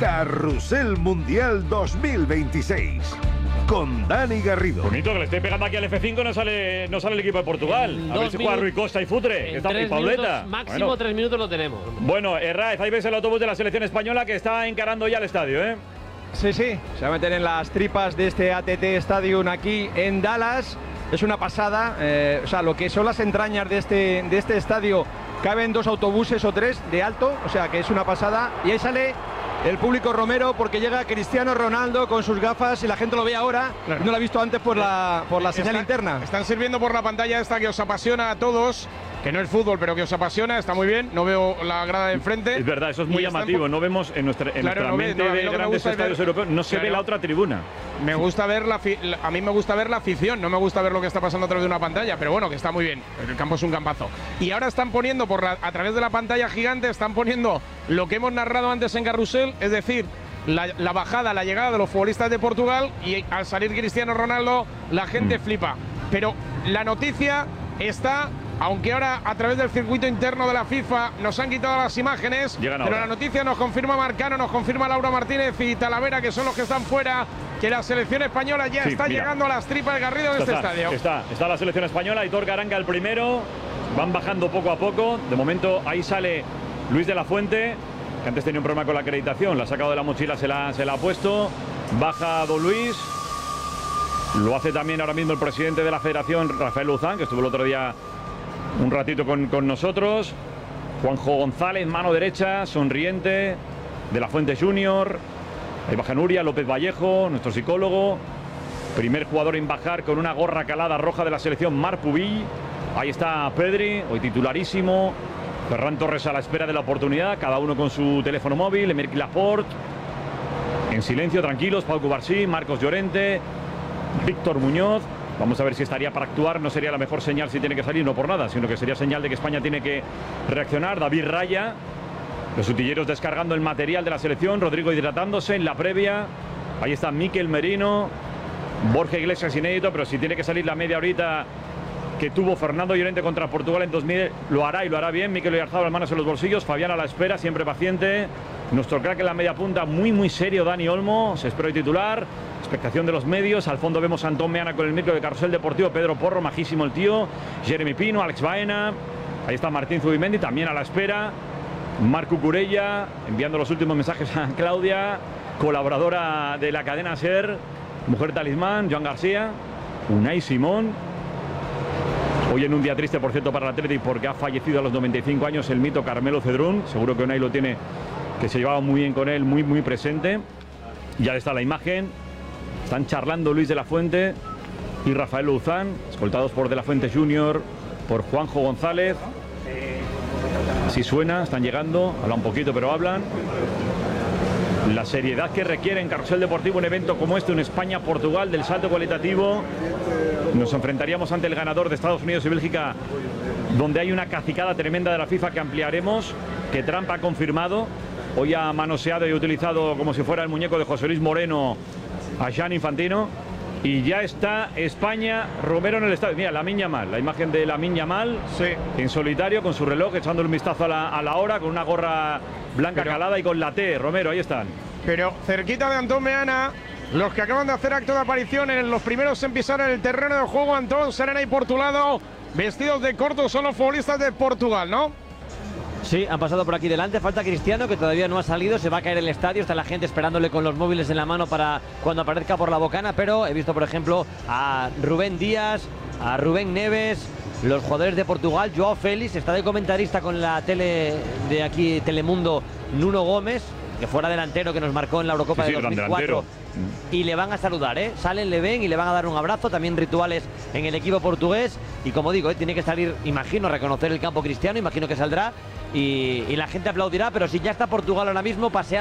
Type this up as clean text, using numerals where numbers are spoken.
Carrusel Mundial 2026 con Dani Garrido. Bonito que le esté pegando aquí al F5, no sale el equipo de Portugal. A ver si juega Rui Costa y Futre. En 3 minutos, máximo 3 minutos lo tenemos. Bueno, Herráez, ahí ves el autobús de la selección española que está encarando ya el estadio, ¿eh? Sí, se va a meter en las tripas de este ATT Stadium aquí en Dallas. Es una pasada, o sea, lo que son las entrañas de este estadio, caben 2 autobuses o 3 de alto, o sea que es una pasada. Y ahí sale el público romero porque llega Cristiano Ronaldo con sus gafas y la gente lo ve ahora, claro. No lo ha visto antes por la señal interna. Están sirviendo por la pantalla esta que os apasiona a todos, que no es fútbol, pero que os apasiona, está muy bien. No veo la grada de enfrente. Es verdad, eso es muy llamativo. No vemos en nuestra mente de grandes estadios europeos, no se ve la otra tribuna. Me gusta ver a mí me gusta ver la afición, no me gusta ver lo que está pasando a través de una pantalla, pero bueno, que está muy bien. El campo es un campazo. Y ahora están poniendo a través de la pantalla gigante, están poniendo lo que hemos narrado antes en Carrusel, es decir, la bajada, la llegada de los futbolistas de Portugal, y al salir Cristiano Ronaldo, la gente flipa. Pero la noticia está, aunque ahora a través del circuito interno de la FIFA nos han quitado las imágenes, pero la noticia nos confirma Marcano, nos confirma Laura Martínez y Talavera, que son los que están fuera, que la selección española ya está llegando a las tripas de Garrido en este estadio. Está la selección española, Aitor Garanga el primero, van bajando poco a poco. De momento ahí sale Luis de la Fuente, que antes tenía un problema con la acreditación, la ha sacado de la mochila, se la ha puesto. Baja Don Luis, lo hace también ahora mismo el presidente de la federación, Rafael Luzán, que estuvo el otro día un ratito con nosotros. Juanjo González, mano derecha, sonriente, de la Fuente Junior. Ahí baja Nuria López Vallejo, nuestro psicólogo. Primer jugador en bajar con una gorra calada roja de la selección, Marc Pubill. Ahí está Pedri, hoy titularísimo. Ferran Torres a la espera de la oportunidad, cada uno con su teléfono móvil. Emerick Laporte, en silencio, tranquilos. Pau Cubarsí, Marcos Llorente, Víctor Muñoz. Vamos a ver si estaría para actuar. No sería la mejor señal si tiene que salir, no por nada, sino que sería señal de que España tiene que reaccionar. David Raya, los utilleros descargando el material de la selección. Rodrigo hidratándose en la previa. Ahí está Mikel Merino, Borja Iglesias inédito, pero si tiene que salir la media horita que tuvo Fernando Llorente contra Portugal en 2000, lo hará y lo hará bien. Mikel Oyarzabal, manos en los bolsillos. Fabián a la espera, siempre paciente. Nuestro crack en la media punta, muy serio, Dani Olmo. Se espera hoy titular. Expectación de los medios. Al fondo vemos a Antón Meana con el micro de Carrusel Deportivo. Pedro Porro, majísimo el tío. Jeremy Pino, Alex Baena. Ahí está Martín Zubimendi, también a la espera. Marco Curella, enviando los últimos mensajes a Claudia, colaboradora de la cadena SER. Mujer talismán, Joan García. Unai Simón. Hoy en un día triste, por cierto, para el Athletic, porque ha fallecido a los 95 años el mito Carmelo Cedrún. Seguro que Unai lo tiene, que se llevaba muy bien con él, muy presente. Ya está la imagen. Están charlando Luis de la Fuente y Rafael Luzán, escoltados por de la Fuente Junior, por Juanjo González. Así suena, están llegando, hablan un poquito, pero hablan. La seriedad que requiere en Carrusel Deportivo un evento como este, un España-Portugal del salto cualitativo. Nos enfrentaríamos ante el ganador de Estados Unidos y Bélgica, donde hay una cacicada tremenda de la FIFA que ampliaremos, que Trump ha confirmado. Hoy ha manoseado y utilizado como si fuera el muñeco de José Luis Moreno a Gianni Infantino. Y ya está España, Romero en el estadio. Mira, Lamine Yamal, la imagen de Lamine Yamal, en solitario, con su reloj, echándole un vistazo a la hora, con una gorra blanca calada y con la T. Romero, ahí están. Pero cerquita de Antón Meana, los que acaban de hacer acto de aparición, los primeros en pisar en el terreno de juego, Antón, Serena y Portulado, vestidos de corto, son los futbolistas de Portugal, ¿no? Sí, han pasado por aquí delante. Falta Cristiano, que todavía no ha salido. Se va a caer el estadio. Está la gente esperándole con los móviles en la mano para cuando aparezca por la bocana. Pero he visto, por ejemplo, a Rubén Díaz, a Rubén Neves, los jugadores de Portugal. Joao Félix está de comentarista con la tele de aquí, Telemundo, Nuno Gómez, que fuera delantero, que nos marcó en la Eurocopa de 2004. Y le van a saludar, salen, le ven y le van a dar un abrazo. También rituales en el equipo portugués. Y como digo, tiene que salir, imagino, reconocer el campo Cristiano. Imagino que saldrá y la gente aplaudirá. Pero si ya está Portugal ahora mismo paseando